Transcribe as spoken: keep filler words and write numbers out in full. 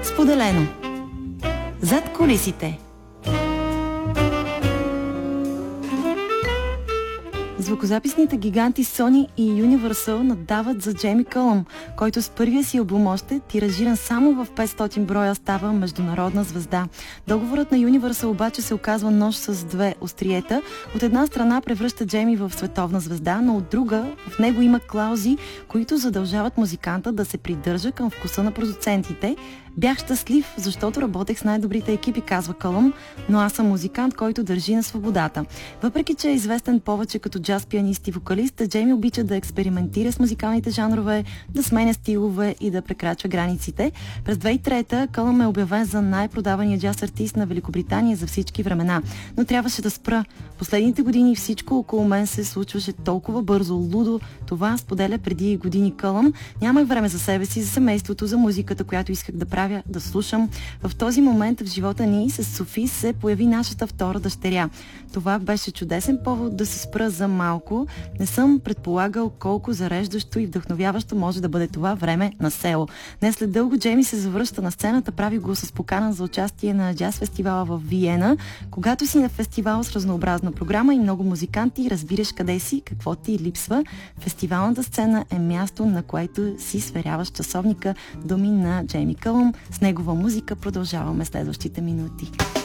Споделено. Зад кулисите. Звукозаписните гиганти Sony и Universal наддават за Джейми Кълъм, който с първия си албум още, тиражиран само в петстотин броя, става международна звезда. Договорът на Universal обаче се оказва нож с две остриета. От една страна превръща Джейми в световна звезда, но от друга в него има клаузи, които задължават музиканта да се придържа към вкуса на продуцентите. Бях щастлив, защото работех с най-добрите екипи, казва Кълъм, но аз съм музикант, който държи на свободата. Въпреки че е известен повече като джаз пианист и вокалист, Джейми обича да експериментира с музикалните жанрове, да сменя стилове и да прекрачва границите. През две хиляди и трета Кълъм е обявен за най-продавания джаз артист на Великобритания за всички времена. Но трябваше да спра. Последните години всичко около мен се случваше толкова бързо, лудо. Това споделя преди години Кълъм. Нямах време за себе си, за семейството, за музиката, която исках да правя, да слушам. В този момент в живота ни с Софи се появи нашата втора дъщеря. Това беше чудесен повод да се спра за малко. Не съм предполагал колко зареждащо и вдъхновяващо може да бъде това време на село. Днес след дълго Джейми се завръща на сцената, прави го с покана за участие на джаз фестивала в Виена. Когато си на фестивал с разнообразна програма и много музиканти, разбираш къде си, какво ти липсва. Фестивалната сцена е място, на което си сверяваш часовника. Думи на Джейми Кълъм. С негова музика продължаваме следващите минути.